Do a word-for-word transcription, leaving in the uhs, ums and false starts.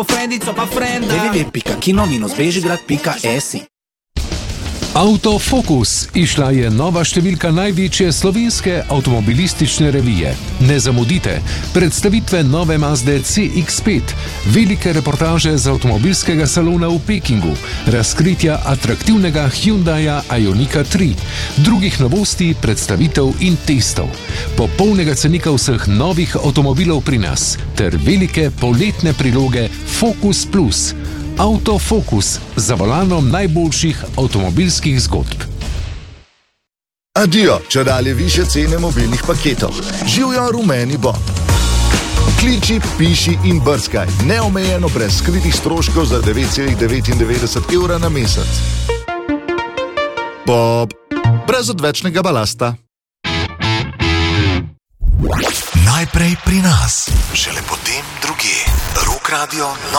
Frendico pa frenda. w w w pika kino dash bežigrad pika es i. Autofokus. Išla je nova številka največje slovenske avtomobilistične revije. Ne zamudite. Predstavitve nove Mazde C X pet, velike reportaže z avtomobilskega salona v Pekingu, razkritja atraktivnega Hyundaia Ioniqa tri, drugih novosti, predstavitev in testov, popolnega cenika vseh novih avtomobilov pri nas ter velike poletne priloge Focus Plus. Autofokus za volanom najboljših avtomobilskih zgodb. Adijo, če dalje više cene mobilnih paketov. Živjo rumeni Bob. Kliči, piši in brskaj. Neomejeno brez skritih stroškov za devet celih devetindevetdeset evra na mesec. Bob. Brez odvečnega balasta. Najprej pri nas, šele potem drugje. Rock Radio